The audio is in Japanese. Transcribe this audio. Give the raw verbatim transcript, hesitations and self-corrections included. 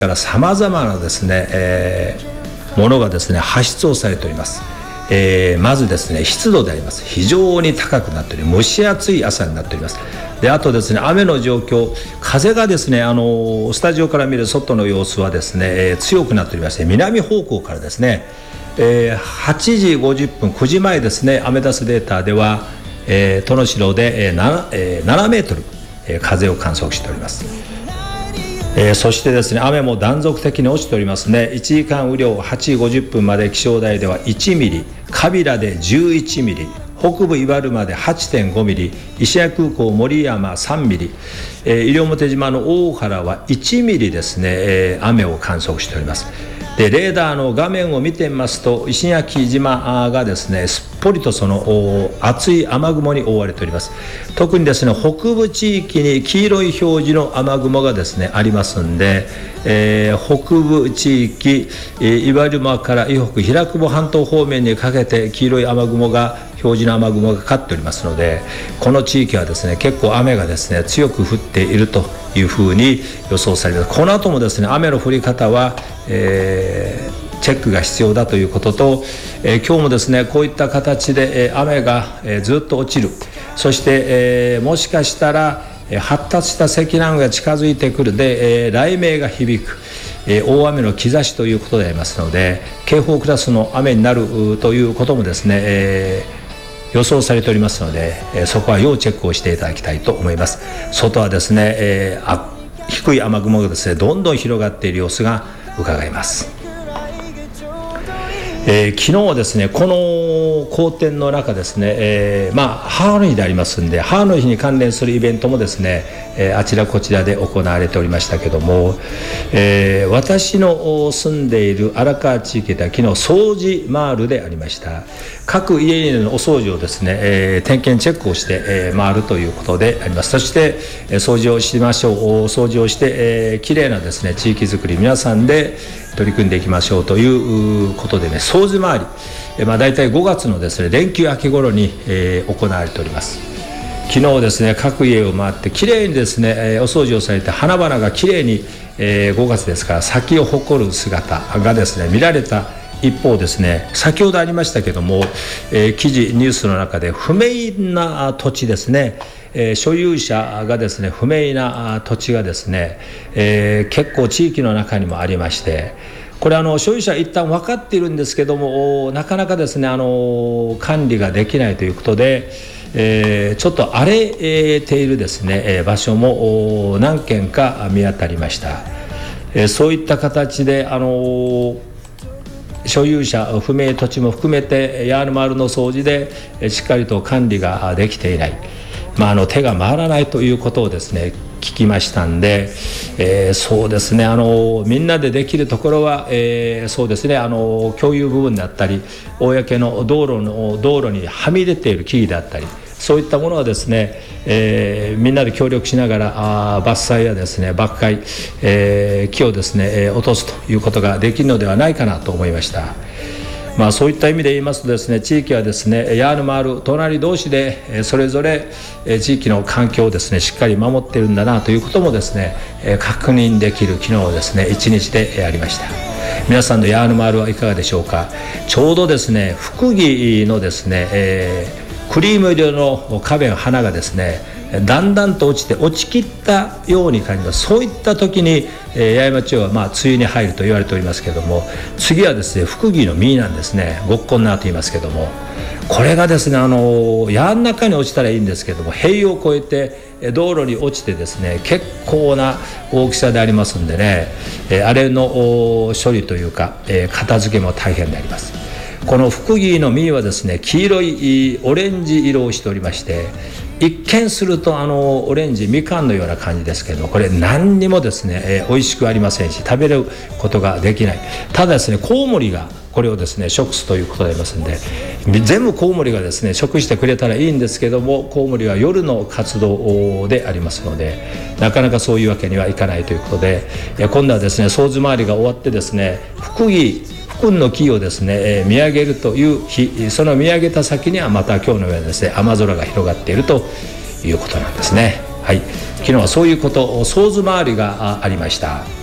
からさまざまなですね、えー、ものがですね発出をされております。えー、まずですね湿度であります。非常に高くなっており蒸し暑い朝になっております。であとですね雨の状況、風がですねあのスタジオから見る外の様子はですね、えー、強くなっておりまして、南方向からですね、えー、はちじごじゅっぷんくじまえですねアメダスデータでは、えー、殿城で、えー 7, えー、ななメートル、えー、風を観測しております。えー、そしてですね雨も断続的に落ちておりますね。いちじかん雨量はちじごじゅっぷんまで気象台ではいちミリ、カビラでじゅういちミリ、北部岩沼で はちてんごミリ、石屋空港森山さんミリ、えー、西表島の大原はいちミリですね、えー、雨を観測しております。でレーダーの画面を見てみますと、石垣島がですねすっぽりとその厚い雨雲に覆われております。特にですね北部地域に黄色い表示の雨雲がですねありますんで、えー、北部地域、えー、岩沼から以北平久保半島方面にかけて黄色い雨雲が表示の雨雲がかかっておりますので、この地域はですね結構雨がですね強く降っているというふうに予想されます。この後もですね雨の降り方は、えー、チェックが必要だということと、えー、今日もですねこういった形で、えー、雨が、えー、ずっと落ちる、そして、えー、もしかしたら、えー、発達した積乱雲が近づいてくるで、えー、雷鳴が響く、えー、大雨の兆しということでありますので、警報クラスの雨になるということもですね、えー予想されておりますので、えー、そこは要チェックをしていただきたいと思います。外はですね、えー、あ低い雨雲がですねどんどん広がっている様子が伺えます。えー、昨日はですねこの好天の中ですね、えー、まあ母の日でありますんで、母の日に関連するイベントもですね、えー、あちらこちらで行われておりましたけども、えー、私の住んでいる荒川地域では昨日掃除回るでありました。各家々のお掃除をですね、えー、点検チェックをして、えー、回るということであります。そして、えー、掃除をしましょう、掃除をして、えー、きれいなですね地域づくり皆さんで取り組んでいきましょうということでね、掃除回り、えーまあ、大体ごがつのですね連休明け頃に、えー、行われております。昨日ですね各家を回ってきれいにですね、えー、お掃除をされて花々がきれいに、えー、ごがつですから咲きを誇る姿がですね見られた一方ですね、先ほどありましたけども、えー、記事ニュースの中で不明な土地ですね、えー、所有者がですね不明な土地がですね、えー、結構地域の中にもありまして、これあの所有者一旦分かっているんですけども、なかなかですねあの管理ができないということで、えー、ちょっと荒れているですね場所も何軒か見当たりました。えー、そういった形であの所有者不明土地も含めてヤーヌマールの掃除でしっかりと管理ができていない、まあ、あの手が回らないということをですね聞きましたんで、えー、そうですねあのみんなでできるところは、えー、そうですねあの共有部分であったり公の道路の道路にはみ出ている木々であったり、そういったものはですね、えー、みんなで協力しながらあ伐採やですね伐採、えー、木をですね、えー、落とすということができるのではないかなと思いました。まあ、そういった意味で言いますとですね、地域はですねヤーヌマール隣同士でそれぞれ地域の環境をですねしっかり守っているんだなということもですね確認できる昨日ですね一日でありました。皆さんのヤーヌマールはいかがでしょうか。ちょうどですね福木のですね、えー、クリーム色の花弁花がですねだんだんと落ちて落ちきったように感じます。そういった時に、えー、八重山地方はまあ梅雨に入ると言われておりますけれども、次はですね福木の実なんですね。極根菜と言いますけども、これがですねあの矢の中に落ちたらいいんですけども、塀を越えて道路に落ちてですね結構な大きさでありますんでね、えー、あれの処理というか、えー、片付けも大変であります。この福木の実はですね黄色いオレンジ色をしておりまして、一見するとあのオレンジみかんのような感じですけども、これ何にもですね、えー、美味しくありませんし食べることができない。ただですねコウモリがこれをですね食すということでありますので、全部コウモリがですね食してくれたらいいんですけども、コウモリは夜の活動でありますのでなかなかそういうわけにはいかないということで、今度はですね掃除回りが終わってですね福木福の木をですね、えー、見上げるという日、その見上げた先にはまた今日のようにですね雨空が広がっているということなんですね。はい、昨日はそういうこと掃除回りがありました。